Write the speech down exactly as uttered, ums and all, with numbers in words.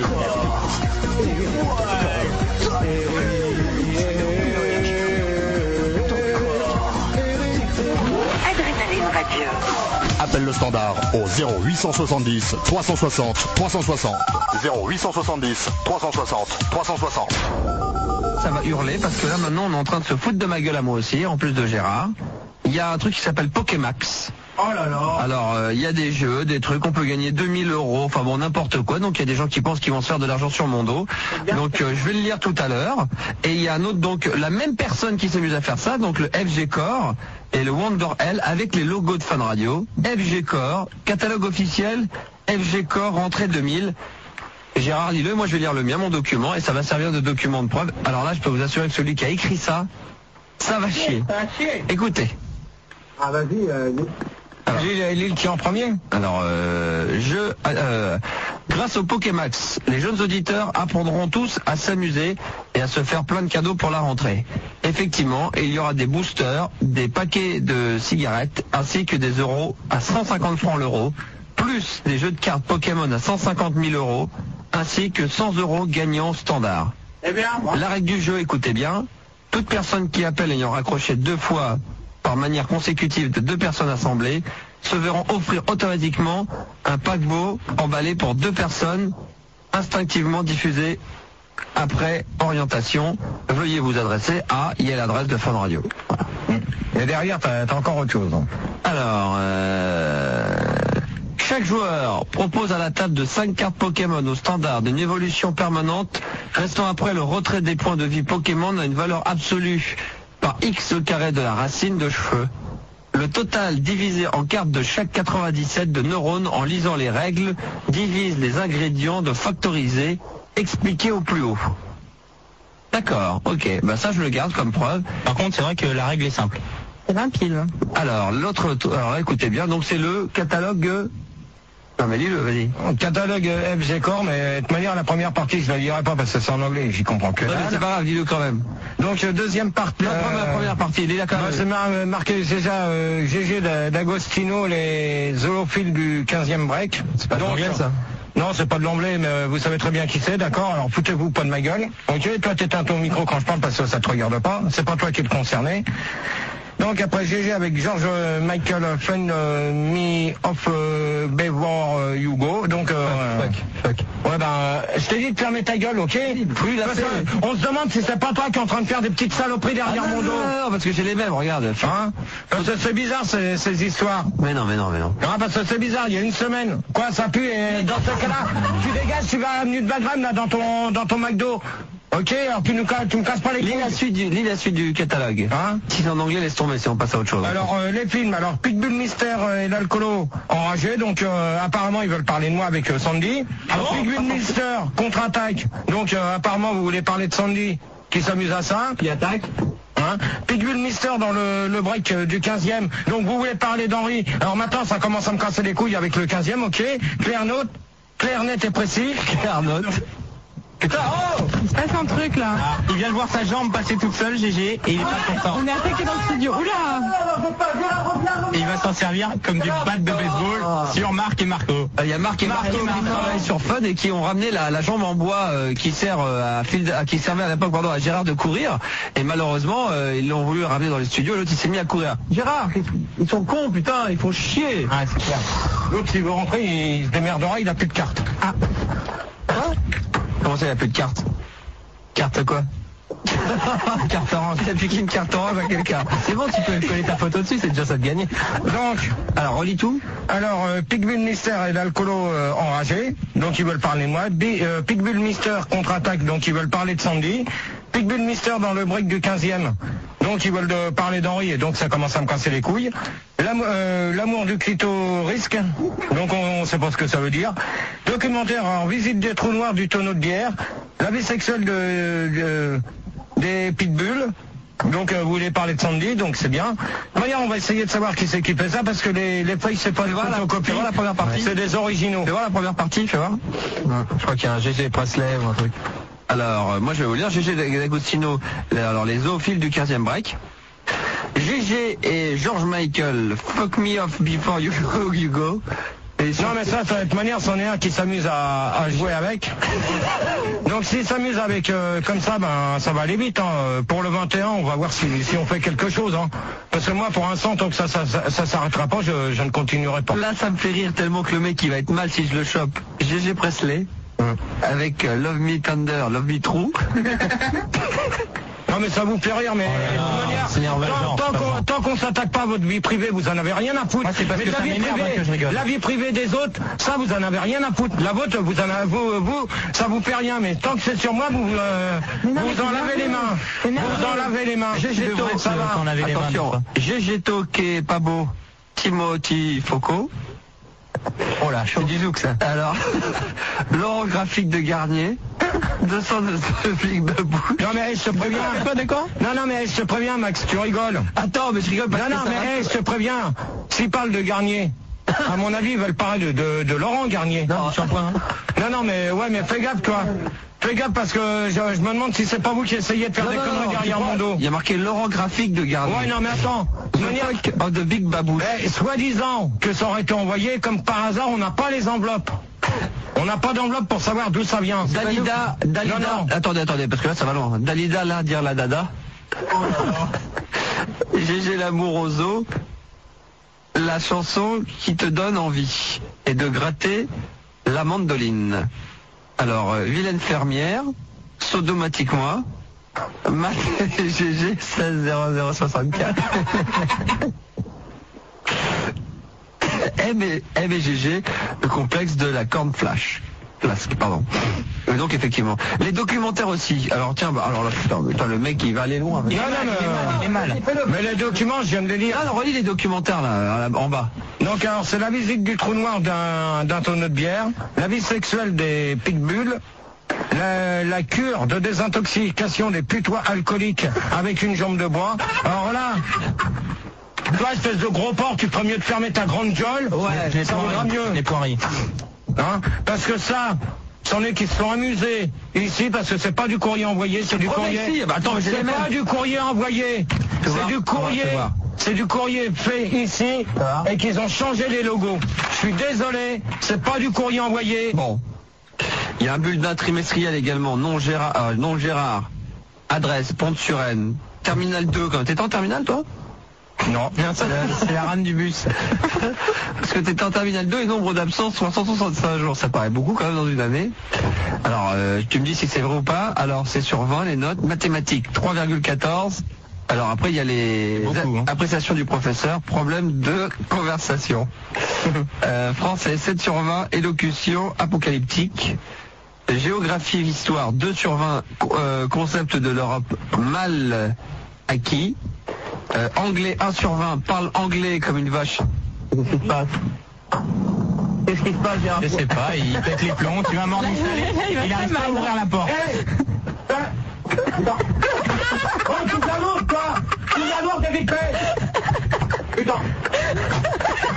Adrénaline Radio. Appelle le standard au zéro huit cent soixante-dix trois cent soixante trois cent soixante. zéro huit cent soixante-dix trois cent soixante trois cent soixante. Ça va hurler parce que là maintenant on est en train de se foutre de ma gueule à moi aussi, en plus de Gérard. Il y a un truc qui s'appelle Pokémax. Oh là là. Alors il euh, y a des jeux, des trucs, on peut gagner deux mille euros, enfin bon n'importe quoi. Donc il y a des gens qui pensent qu'ils vont se faire de l'argent sur mon dos. Donc euh, je vais le lire tout à l'heure. Et il y a un autre, donc la même personne qui s'amuse à faire ça, donc le F G Core et le Wonder L avec les logos de Fun Radio. F G Core, catalogue officiel, F G Core rentrée deux mille. Gérard, lis-le, moi je vais lire le mien, mon document, et ça va servir de document de preuve. Alors là, je peux vous assurer que celui qui a écrit ça, ça va chier. Écoutez. Ah vas-y, euh, Alors, Lille qui est en premier. Alors, euh, je, euh, grâce au Pokémax, les jeunes auditeurs apprendront tous à s'amuser et à se faire plein de cadeaux pour la rentrée. Effectivement, il y aura des boosters, des paquets de cigarettes, ainsi que des euros à cent cinquante francs l'euro, plus des jeux de cartes Pokémon à cent cinquante mille euros, ainsi que cent euros gagnants standard. Eh bien, La règle du jeu, écoutez bien, toute personne qui appelle ayant raccroché deux fois par manière consécutive de deux personnes assemblées se verront offrir automatiquement un paquebot emballé pour deux personnes, instinctivement diffusé après orientation. Veuillez vous adresser à, il y a l'adresse de Fun Radio. Voilà. et derrière, t'as as encore autre chose. Hein. Alors, euh... chaque joueur propose à la table de cinq cartes Pokémon au standard d'une évolution permanente, restant après le retrait des points de vie Pokémon à une valeur absolue par X au carré de la racine de cheveux. Le total divisé en cartes de chaque quatre-vingt-dix-sept de neurones en lisant les règles divise les ingrédients de factoriser expliqués au plus haut. D'accord, ok, bah ça je le garde comme preuve. Par contre, c'est vrai que la règle est simple. C'est vingt piles. Alors, l'autre, alors écoutez bien, donc c'est le catalogue... Non mais lis-le, vas-y. Catalogue F G Core, mais de toute manière, la première partie, je ne la lirai pas parce que c'est en anglais, j'y comprends que Ouais, mais dalle. c'est pas grave, dis-le quand même. Donc, euh, deuxième partie. La première, euh, première partie, lis-la quand bah, même. c'est mar marqué déjà euh, G G d'A- d'Agostino, les zoophiles du quinzième break. C'est pas de Donc, l'anglais, ça. Non, c'est pas de l'anglais, mais euh, vous savez très bien qui c'est, d'accord? Alors foutez-vous pas de ma gueule. Ok, toi t'éteins ton micro quand je parle parce que ça te regarde pas. C'est pas toi qui es le concerné. Donc après G G avec George euh, Michael euh, Friend euh, Me of euh, Before euh, You Go. Donc euh, Fuck, fuck. ouais ben euh, je t'ai dit de fermer ta gueule, ok? Oui, là, Parce c'est- que on se demande si c'est pas toi qui es en train de faire des petites saloperies derrière Ah, non, mon dos. non, non, non, parce que j'ai les mêmes, regarde. Hein? Parce que c'est bizarre ces, ces histoires. Mais non, mais non, mais non. Ah parce que c'est bizarre, il y a une semaine. Quoi, ça pue et dans ce cas-là, tu dégages, tu vas à l'avenue de Bagram là dans ton dans ton McDo. Ok, alors tu nous casses, tu me casses pas les Lis couilles. la suite du, lis la suite du catalogue. Hein? Si c'est en anglais, laisse tomber, si on passe à autre chose. Alors euh, les films, alors Pitbull Mystère euh, et l'alcoolo enragé, donc euh, apparemment ils veulent parler de moi avec euh, Sandy. Alors Pitbull Mystère contre-attaque, donc euh, apparemment vous voulez parler de Sandy qui s'amuse à ça. Qui attaque. Hein? Pitbull Mister dans le, le break euh, du quinzième. Donc vous voulez parler d'Henri. Alors maintenant ça commence à me casser les couilles avec le quinzième, ok. Clair note, clair net et précis. Claire note. Putain, oh Il se passe un truc là. Ah, il vient de voir sa jambe passer toute seule, G G, et il est pas content. On est attaqué dans le studio. Oula. Et il va s'en servir comme du bat de baseball sur Marc et Marco. Euh, Il y a Marc et Marco qui travaillent sur Fun et qui ont ramené la, la jambe en bois euh, qui sert euh, à fil de- à, qui servait à l'époque pardon à Gérard de courir, et malheureusement euh, ils l'ont voulu ramener dans les studios et l'autre il s'est mis à courir. Gérard, ils sont cons putain, ils font chier. Ah, c'est clair. L'autre s'il veut rentrer, il se démerdera, il a plus de carte. Ah. Quoi? Comment ça il n'y a plus de carte? Carte quoi? Carte orange, t'as piqué une carte orange à quelqu'un. C'est bon, tu peux coller ta photo dessus, c'est déjà ça de gagner. Donc, Alors relis tout. alors euh, Pitbull Mystère et l'alcoolo euh, enragé, donc ils veulent parler de moi. Bi- euh, Pitbull Mystère contre-attaque, donc ils veulent parler de Sandy. Pitbull Mystère dans le break du quinzième, donc ils veulent de parler d'Henri et donc ça commence à me casser les couilles. L'am- euh, L'amour du clitorisque, donc on, on sait pas ce que ça veut dire. Documentaire en visite des trous noirs du tonneau de bière. La vie sexuelle de, de- des pitbulls. Donc euh, vous voulez parler de Sandy, donc c'est bien. Voyons, on va essayer de savoir qui c'est qui fait ça parce que les, les feuilles c'est pas des voir la- photocopies, fais voir la première partie. c'est des originaux. Fais voir la première partie, fais voir. Je crois qu'il y a un G G Presley ou un truc. Alors, euh, moi je vais vous lire G G D'Agostino, les- alors les zoophiles du quinzième break. G G et George Michael, Fuck Me Off Before You Go, you go. Et sur- Non mais ça, de toute manière, c'en est un qui s'amuse à, à jouer avec. Donc s'il s'amuse avec euh, comme ça, ben ça va aller vite. Hein. Pour le vingt et un, on va voir si, si on fait quelque chose. Hein. Parce que moi, pour l'instant, tant que ça ça, ça, ça s'arrêtera pas, je, je ne continuerai pas. Là, ça me fait rire tellement que le mec, il va être mal si je le chope. G G Presley, Hum. avec euh, Love Me Tender, Love Me True. Non mais ça vous fait rire, mais de toute manière, c'est nerveux, tant, genre, tant c'est qu'on pas tant qu'on s'attaque pas à votre vie privée, vous en avez rien à foutre. Moi, c'est parce mais que la ça vie m'énerve, privée, hein, que je rigole. la vie privée des autres, ça vous en avez rien à foutre. La vôtre, vous en avez, vous, vous, ça vous fait rien. Mais tant que c'est sur moi, vous euh, Mais non, mais vous en c'est lavez les nerveux. mains. C'est Vous nerveux. en lavez les mains. G G Tu devrais To, ça te- va. t'en laver les mains, des Attention, fois. G G To, qui est pas beau, Timothy Foucault. Oh là, C'est du zouk ça. Alors, Laurent Graphique de Garnier, deux cent deux Big Babou. Non mais hey, je te préviens. Pas d'accord? Non non mais hey, je te préviens, Max, tu rigoles. Attends, mais je rigole parce Non que non ça mais va- hey, je te préviens. S'ils parlent de Garnier, à mon avis, ils veulent parler de, de, de Laurent Garnier. Non, shampoing. Hein. Non, non, mais ouais, mais fais gaffe, toi. Fais gaffe parce que je, je me demande si c'est pas vous qui essayez de faire Non, des non, conneries non, derrière tu mon vois, dos. Il y a marqué Laurent Graphique de Garnier. Ouais, non, mais attends. De manière- Stock of the Big Babou. Eh, soi-disant que ça aurait été envoyé, comme par hasard, on n'a pas les enveloppes. On n'a pas d'enveloppe pour savoir d'où ça vient. Dalida, Dalida. Non, non. Attendez, attendez, parce que là ça va loin. Dalida, là, dire la dada. G G l'amour aux os. La chanson qui te donne envie et de gratter la mandoline. Alors, euh, vilaine fermière, sodomatique-moi, Mac G G seize zéro zéro soixante-quatre. M et, M et G G, le complexe de la corne flash. Flasque, pardon. Et donc effectivement. Les documentaires aussi. Alors tiens, bah, alors là, putain, putain, le mec il va aller loin. Non, non, mais, Il est mal. mais les documents, je viens de les lire. Ah, non, relis les documentaires là, à la- en bas. Donc, alors, c'est la visite du trou noir d'un d'un tonneau de bière, la vie sexuelle des pitbulls, la, la cure de désintoxication des putois alcooliques avec une jambe de bois. Alors là, toi, espèce de gros porc, tu ferais mieux de fermer ta grande gueule. Les ça vaudra poiries. mieux. Les poiries. Hein, parce que ça, c'en est qui se sont amusés ici, parce que c'est pas du courrier envoyé, c'est du Oh, mais courrier. si, bah attends, mais j'ai c'est les mêmes. pas du courrier envoyé, Tu vois, c'est du on va courrier. te voir. C'est du courrier fait ici Ça va et qu'ils ont changé les logos. Je suis désolé, c'est pas du courrier envoyé. Bon. Il y a un bulletin trimestriel également, non Gérard, euh, non Gérard. Adresse, Pont-de-Suresnes. Terminal deux, quand t'étais en terminale toi? Non. C'est la, c'est la rame du bus. Parce que t'étais en terminale deux et nombre d'absences trois cent soixante-cinq jours, ça paraît beaucoup quand même dans une année. Alors euh, tu me dis si c'est vrai ou pas. Alors c'est sur vingt les notes. Mathématiques trois virgule quatorze. Alors après il y a les beaucoup, hein. appréciations du professeur, problème de conversation. euh, français sept sur vingt, élocution apocalyptique. Géographie et histoire deux sur vingt, euh, concept de l'Europe mal acquis. Euh, anglais un sur vingt, parle anglais comme une vache. Qu'est-ce qui se passe? Qu'est-ce qui se passe, Gérard? Je sais pas, il pète les plombs, tu vas m'en installer. Il arrive pas à ouvrir la porte. Oh, tu t'annonces, toi! Tu t'annonces, t'es vite fait! Putain!